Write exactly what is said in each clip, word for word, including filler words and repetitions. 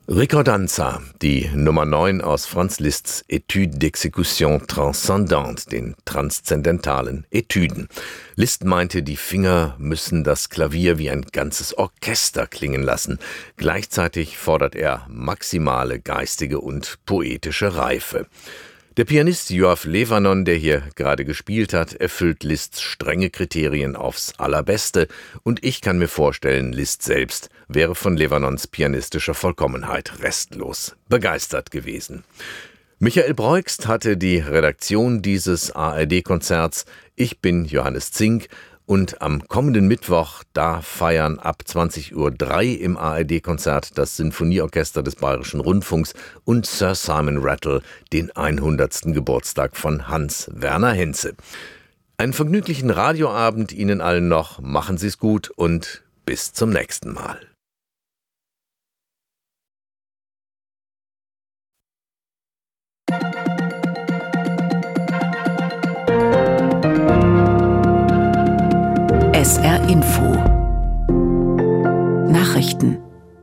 Ricordanza, die Nummer neun aus Franz Liszt's Étude d'exécution transcendante, den transzendentalen Etüden. Liszt meinte, die Finger müssen das Klavier wie ein ganzes Orchester klingen lassen. Gleichzeitig fordert er maximale geistige und poetische Reife. Der Pianist Yoav Levanon, der hier gerade gespielt hat, erfüllt Liszt's strenge Kriterien aufs Allerbeste, und ich kann mir vorstellen, Liszt selbst wäre von Levanons pianistischer Vollkommenheit restlos begeistert gewesen. Michael Breugst hatte die Redaktion dieses A R D-Konzerts. Ich bin Johannes Zink. Und am kommenden Mittwoch, da feiern ab zwanzig Uhr drei im A R D-Konzert das Sinfonieorchester des Bayerischen Rundfunks und Sir Simon Rattle den hundertsten Geburtstag von Hans Werner Henze. Einen vergnüglichen Radioabend Ihnen allen noch, machen Sie's gut und bis zum nächsten Mal. S R Info Nachrichten.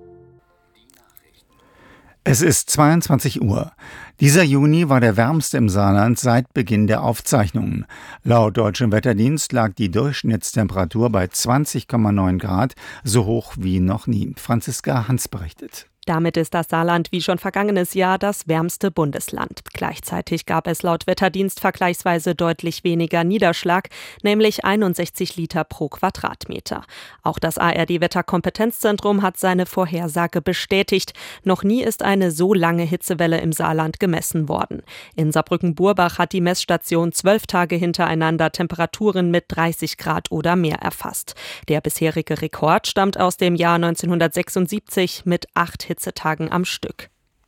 Es ist zweiundzwanzig Uhr. Dieser Juni war der wärmste im Saarland seit Beginn der Aufzeichnungen. Laut Deutschem Wetterdienst lag die Durchschnittstemperatur bei zwanzig Komma neun Grad, so hoch wie noch nie. Franziska Hans berichtet. Damit ist das Saarland wie schon vergangenes Jahr das wärmste Bundesland. Gleichzeitig gab es laut Wetterdienst vergleichsweise deutlich weniger Niederschlag, nämlich einundsechzig Liter pro Quadratmeter. Auch das A R D-Wetterkompetenzzentrum hat seine Vorhersage bestätigt. Noch nie ist eine so lange Hitzewelle im Saarland gemessen worden. In Saarbrücken-Burbach hat die Messstation zwölf Tage hintereinander Temperaturen mit dreißig Grad oder mehr erfasst. Der bisherige Rekord stammt aus dem Jahr neunzehnhundertsechsundsiebzig mit acht Hitzetagen am Stück.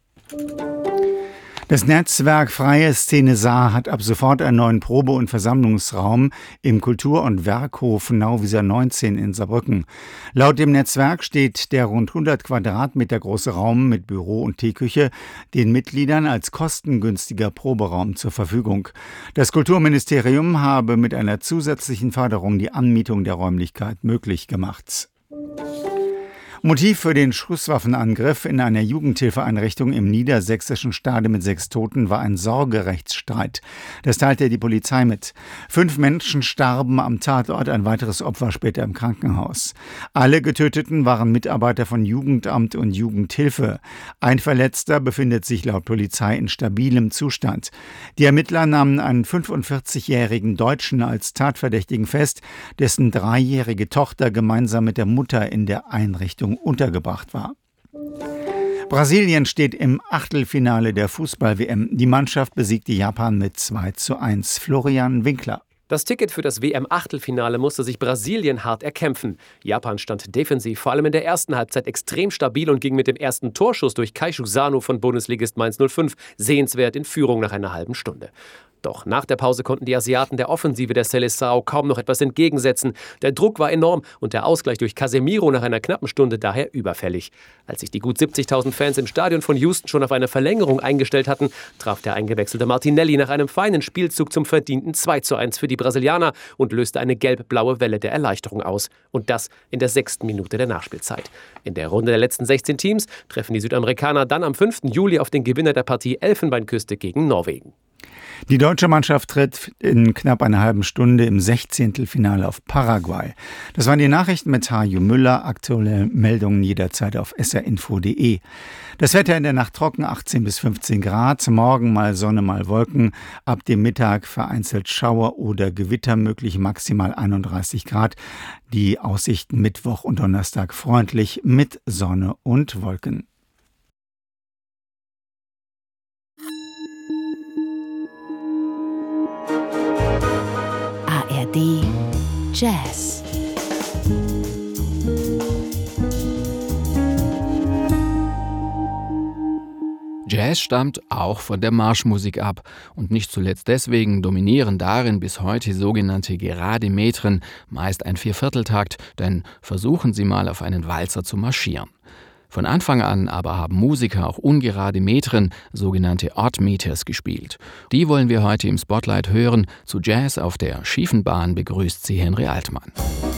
Das Netzwerk Freie Szene Saar hat ab sofort einen neuen Probe- und Versammlungsraum im Kultur- und Werkhof Nauwieser neunzehn in Saarbrücken. Laut dem Netzwerk steht der rund hundert Quadratmeter große Raum mit Büro und Teeküche den Mitgliedern als kostengünstiger Proberaum zur Verfügung. Das Kulturministerium habe mit einer zusätzlichen Förderung die Anmietung der Räumlichkeit möglich gemacht. Motiv für den Schusswaffenangriff in einer Jugendhilfeeinrichtung im niedersächsischen Stade mit sechs Toten war ein Sorgerechtsstreit. Das teilte die Polizei mit. Fünf Menschen starben am Tatort, ein weiteres Opfer später im Krankenhaus. Alle Getöteten waren Mitarbeiter von Jugendamt und Jugendhilfe. Ein Verletzter befindet sich laut Polizei in stabilem Zustand. Die Ermittler nahmen einen fünfundvierzigjährigen Deutschen als Tatverdächtigen fest, dessen dreijährige Tochter gemeinsam mit der Mutter in der Einrichtung untergebracht war. Brasilien steht im Achtelfinale der Fußball-W M. Die Mannschaft besiegte Japan mit zwei zu eins. Florian Winkler. Das Ticket für das W M-Achtelfinale musste sich Brasilien hart erkämpfen. Japan stand defensiv, vor allem in der ersten Halbzeit, extrem stabil und ging mit dem ersten Torschuss durch Keishu Sano von Bundesligist Mainz null fünf sehenswert in Führung nach einer halben Stunde. Doch nach der Pause konnten die Asiaten der Offensive der Seleção kaum noch etwas entgegensetzen. Der Druck war enorm und der Ausgleich durch Casemiro nach einer knappen Stunde daher überfällig. Als sich die gut siebzigtausend Fans im Stadion von Houston schon auf eine Verlängerung eingestellt hatten, traf der eingewechselte Martinelli nach einem feinen Spielzug zum verdienten zwei zu eins für die Brasilianer und löste eine gelb-blaue Welle der Erleichterung aus. Und das in der sechsten Minute der Nachspielzeit. In der Runde der letzten sechzehn Teams treffen die Südamerikaner dann am fünften Juli auf den Gewinner der Partie Elfenbeinküste gegen Norwegen. Die deutsche Mannschaft tritt in knapp einer halben Stunde im Sechzehntelfinale auf Paraguay. Das waren die Nachrichten mit Haju Müller. Aktuelle Meldungen jederzeit auf s r info punkt d e. Das Wetter in der Nacht trocken, achtzehn bis fünfzehn Grad. Morgen mal Sonne, mal Wolken. Ab dem Mittag vereinzelt Schauer oder Gewitter möglich, maximal einunddreißig Grad. Die Aussichten Mittwoch und Donnerstag freundlich mit Sonne und Wolken. A R D Jazz. Jazz stammt auch von der Marschmusik ab und nicht zuletzt deswegen dominieren darin bis heute sogenannte gerade Metren, meist ein Viervierteltakt, denn versuchen Sie mal auf einen Walzer zu marschieren. Von Anfang an aber haben Musiker auch ungerade Metren, sogenannte Odd Meters, gespielt. Die wollen wir heute im Spotlight hören. Zu Jazz auf der schiefen Bahn begrüßt sie Henry Altmann.